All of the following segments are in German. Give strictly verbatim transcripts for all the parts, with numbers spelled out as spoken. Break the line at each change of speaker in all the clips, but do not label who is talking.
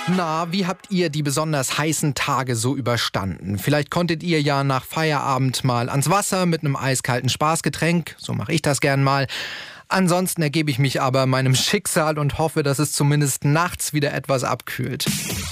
Na, wie habt ihr die besonders heißen Tage so überstanden? Vielleicht konntet ihr ja nach Feierabend mal ans Wasser mit einem eiskalten Spaßgetränk. So mache ich das gern mal. Ansonsten ergebe ich mich aber meinem Schicksal und hoffe, dass es zumindest nachts wieder etwas abkühlt.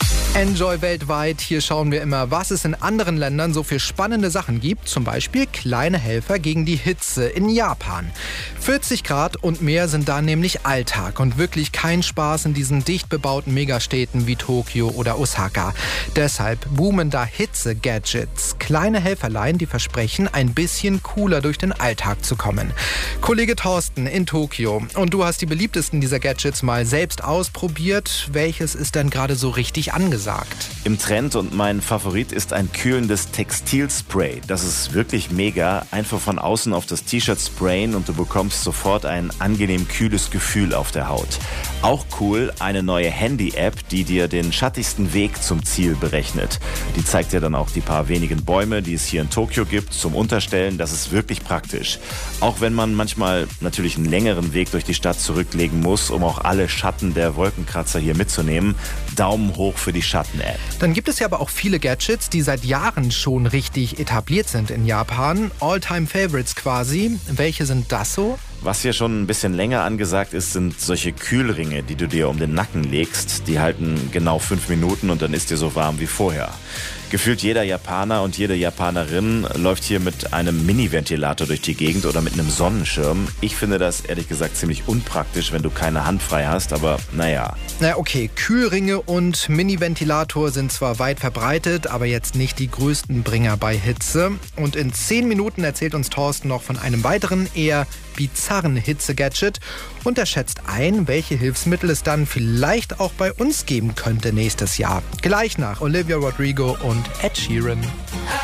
Enjoy weltweit. Hier schauen wir immer, was es in anderen Ländern so für spannende Sachen gibt. Zum Beispiel kleine Helfer gegen die Hitze in Japan. vierzig Grad und mehr sind da nämlich Alltag und wirklich kein Spaß in diesen dicht bebauten Megastädten wie Tokio oder Osaka. Deshalb boomen da Hitze-Gadgets. Kleine Helferlein, die versprechen, ein bisschen cooler durch den Alltag zu kommen. Kollege Thorsten in Tokio. Und du hast die beliebtesten dieser Gadgets mal selbst ausprobiert. Welches ist denn gerade so richtig angesagt?
Im Trend und mein Favorit ist ein kühlendes Textilspray. Das ist wirklich mega. Einfach von außen auf das T-Shirt sprayen und du bekommst sofort ein angenehm kühles Gefühl auf der Haut. Auch cool, eine neue Handy-App, die dir den schattigsten Weg zum Ziel berechnet. Die zeigt dir dann auch die paar wenigen Bäume, die es hier in Tokio gibt, zum Unterstellen. Das ist wirklich praktisch. Auch wenn man manchmal natürlich einen längeren Weg durch die Stadt zurücklegen muss, um auch alle Schatten der Wolkenkratzer hier mitzunehmen. Daumen hoch für die Schatten-App.
Dann gibt es ja aber auch viele Gadgets, die seit Jahren schon richtig etabliert sind in Japan. All-Time-Favorites quasi. Welche sind das so?
Was hier schon ein bisschen länger angesagt ist, sind solche Kühlringe, die du dir um den Nacken legst. Die halten genau fünf Minuten und dann ist dir so warm wie vorher. Gefühlt jeder Japaner und jede Japanerin läuft hier mit einem Mini-Ventilator durch die Gegend oder mit einem Sonnenschirm. Ich finde das ehrlich gesagt ziemlich unpraktisch, wenn du keine Hand frei hast, aber naja.
Na okay, Kühlringe und Mini-Ventilator sind zwar weit verbreitet, aber jetzt nicht die größten Bringer bei Hitze. Und in zehn Minuten erzählt uns Thorsten noch von einem weiteren, eher bizarren Hitze-Gadget und er schätzt ein, welche Hilfsmittel es dann vielleicht auch bei uns geben könnte nächstes Jahr. Gleich nach Olivia Rodrigo und Ed Sheeran.